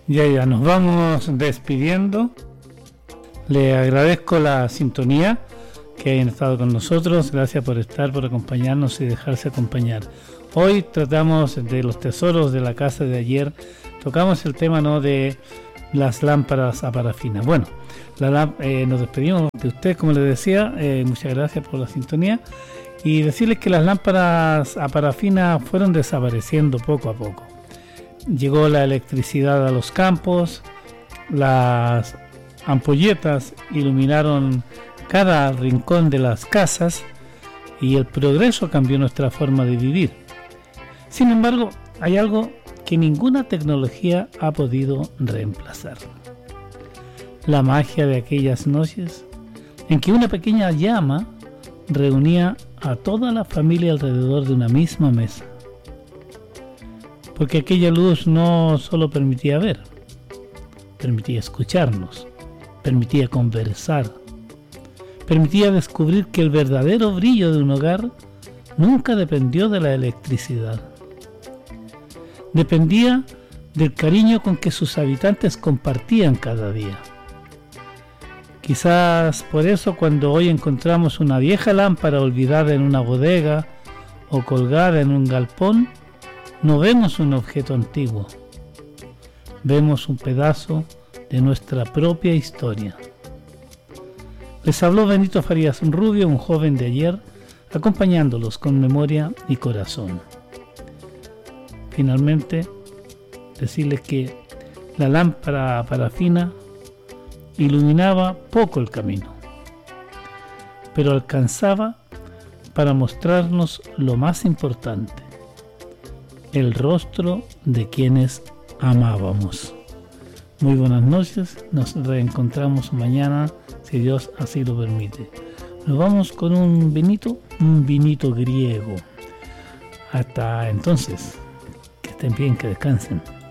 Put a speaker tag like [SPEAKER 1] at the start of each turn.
[SPEAKER 1] Ya, nos vamos despidiendo. Le agradezco la sintonía que hayan estado con nosotros. Gracias por estar, por acompañarnos y dejarse acompañar. Hoy tratamos de los tesoros de la casa de ayer. Tocamos el tema, ¿no?, de las lámparas a parafina. Bueno, nos despedimos de usted, como les decía. Muchas gracias por la sintonía. Y decirles que las lámparas a parafina fueron desapareciendo poco a poco. Llegó la electricidad a los campos, las ampolletas iluminaron cada rincón de las casas y el progreso cambió nuestra forma de vivir. Sin embargo, hay algo que ninguna tecnología ha podido reemplazar: la magia de aquellas noches en que una pequeña llama reunía a toda la familia alrededor de una misma mesa. Porque aquella luz no solo permitía ver, permitía escucharnos, permitía conversar, permitía descubrir que el verdadero brillo de un hogar nunca dependió de la electricidad. Dependía del cariño con que sus habitantes compartían cada día. Quizás por eso, cuando hoy encontramos una vieja lámpara olvidada en una bodega o colgada en un galpón, no vemos un objeto antiguo, vemos un pedazo de nuestra propia historia. Les habló Benito Farías Rubio, un joven de ayer, acompañándolos con memoria y corazón. Finalmente, decirles que la lámpara parafina iluminaba poco el camino, pero alcanzaba para mostrarnos lo más importante: el rostro de quienes amábamos. Muy buenas noches, nos reencontramos mañana, si Dios así lo permite. Nos vamos con un vinito griego. Hasta entonces, que estén bien, que descansen.